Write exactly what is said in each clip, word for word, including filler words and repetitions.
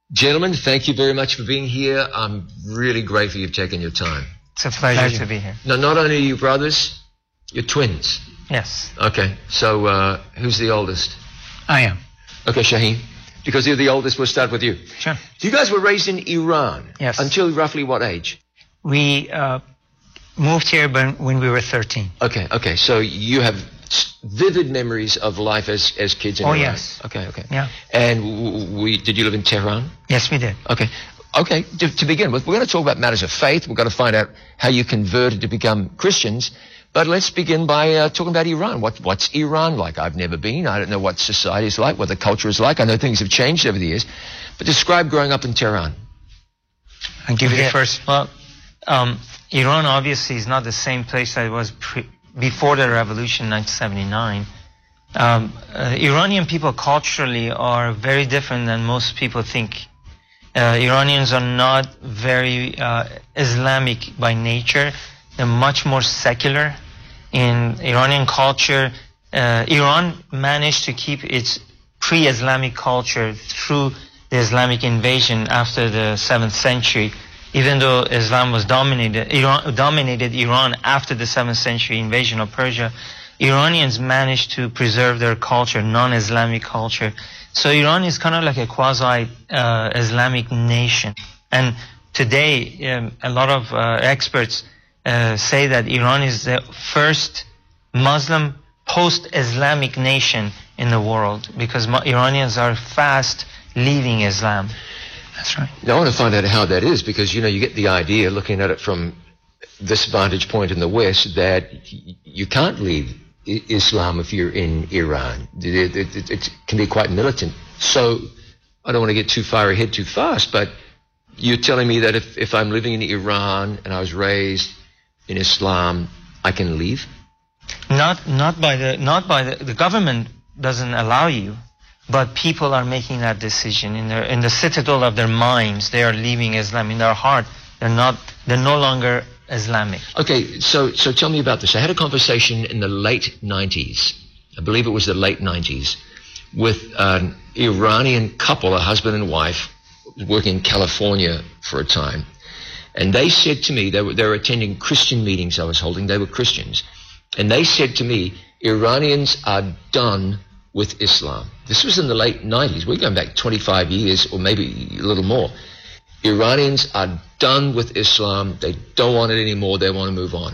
Gentlemen, thank you very much for being here. I'm really grateful you've taken your time. It's a pleasure, pleasure. to be here. Now, not only are you brothers, you're twins. Yes. Okay, so uh, who's the oldest? I am. Okay, Shaheen, because you're the oldest, we'll start with you. Sure. You guys were raised in Iran. Yes. Until roughly what age? We uh, moved here when we were thirteen. Okay, okay, so you have vivid memories of life as as kids in oh, Iran. yes. Okay, okay. Yeah. And we did you live in Tehran? Yes, we did. Okay. Okay, to, to begin with, we're going to talk about matters of faith. We're going to find out how you converted to become Christians. But let's begin by uh, talking about Iran. What, what's Iran like? I've never been. I don't know what society is like, what the culture is like. I know things have changed over the years. But describe growing up in Tehran. I'll give you yeah. the first. Well, um, Iran obviously is not the same place that it was pre- before the revolution in nineteen seventy-nine. Um, uh, Iranian people culturally are very different than most people think. Uh, Iranians are not very uh, Islamic by nature. They're much more secular. In Iranian culture, uh, Iran managed to keep its pre-Islamic culture through the Islamic invasion after the seventh century. Even though Islam was dominated, Iran dominated Iran after the seventh century invasion of Persia, Iranians managed to preserve their culture, non-Islamic culture. So Iran is kind of like a quasi-Islamic uh, nation. And today, um, a lot of uh, experts uh, say that Iran is the first Muslim post-Islamic nation in the world because Iranians are fast leaving Islam. That's right. Now, I want to find out how that is because, you know, you get the idea looking at it from this vantage point in the West that you can't leave Islam if you're in Iran. It, it, it, it can be quite militant. So I don't want to get too far ahead too fast, but you're telling me that if, if I'm living in Iran and I was raised in Islam, I can leave? Not not by the not by the the government doesn't allow you, but people are making that decision in their in the citadel of their minds. They are leaving Islam in their heart. They're not. They're no longer Islamic. Okay, so so tell me about this. I had a conversation in the late nineties, I believe it was the late nineties, with an Iranian couple, a husband and wife, working in California for a time. And they said to me, they were, they were attending Christian meetings I was holding, they were Christians, and they said to me, Iranians are done with Islam. This was in the late nineties, we're going back twenty-five years or maybe a little more. Iranians are done with Islam. They don't want it anymore. They want to move on.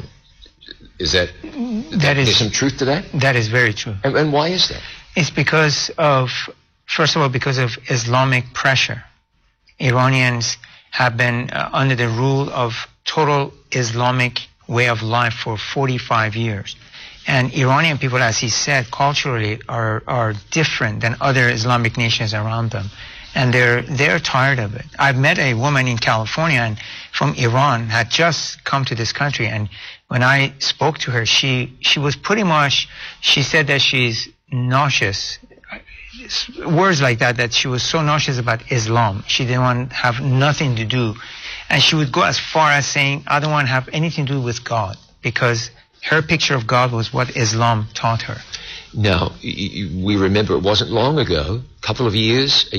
Is that, that is, there's some truth to that? That is very true. And, and why is that? It's because of, first of all, because of Islamic pressure. Iranians have been uh, under the rule of total Islamic way of life for forty-five years. And Iranian people, as he said, culturally are, are different than other Islamic nations around them. And they're they're tired of it. I've met a woman in California and from Iran, had just come to this country, and when I spoke to her, she she was pretty much, she said that she's nauseous, words like that, that she was so nauseous about Islam. She didn't want to have nothing to do, and she would go as far as saying, I don't want to have anything to do with God, because her picture of God was what Islam taught her. Now, we remember it wasn't long ago, a couple of years,